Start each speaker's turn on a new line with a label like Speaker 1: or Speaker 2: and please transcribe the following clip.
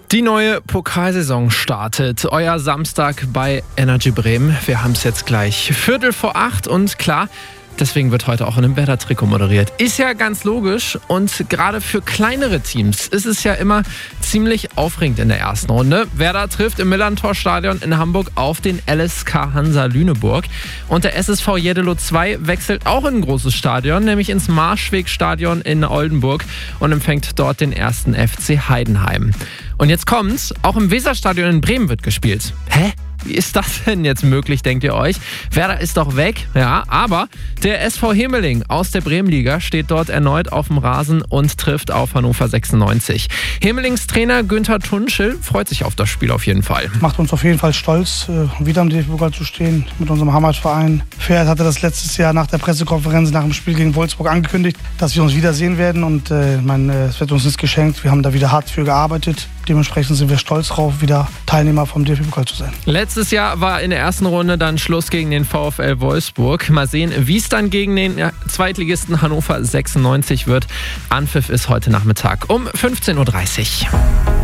Speaker 1: Die neue Pokalsaison startet. Euer Samstag bei Energy Bremen. Wir haben es jetzt gleich 7:45 und klar, deswegen wird heute auch in einem Werder-Trikot moderiert. Ist ja ganz logisch und gerade für kleinere Teams ist es ja immer ziemlich aufregend in der ersten Runde. Werder trifft im Millerntor-Stadion in Hamburg auf den LSK Hansa Lüneburg. Und der SSV Jeddelo 2 wechselt auch in ein großes Stadion, nämlich ins Marschweg-Stadion in Oldenburg und empfängt dort den ersten FC Heidenheim. Und jetzt kommt's, auch im Weserstadion in Bremen wird gespielt. Hä? Wie ist das denn jetzt möglich, denkt ihr euch? Werder ist doch weg, ja, aber der SV Hemeling aus der Bremenliga steht dort erneut auf dem Rasen und trifft auf Hannover 96. Hemelings Trainer Günther Tunschel freut sich auf das Spiel auf jeden Fall.
Speaker 2: Macht uns auf jeden Fall stolz, wieder im DFB-Pokal zu stehen mit unserem Heimatverein. Pferd hatte das letztes Jahr nach der Pressekonferenz nach dem Spiel gegen Wolfsburg angekündigt, dass wir uns wiedersehen werden und es wird uns nichts geschenkt. Wir haben da wieder hart für gearbeitet. Dementsprechend sind wir stolz drauf, wieder Teilnehmer vom DFB-Pokal zu sein.
Speaker 1: Letztes Jahr war in der ersten Runde dann Schluss gegen den VfL Wolfsburg. Mal sehen, wie es dann gegen den Zweitligisten Hannover 96 wird. Anpfiff ist heute Nachmittag um 15:30 Uhr.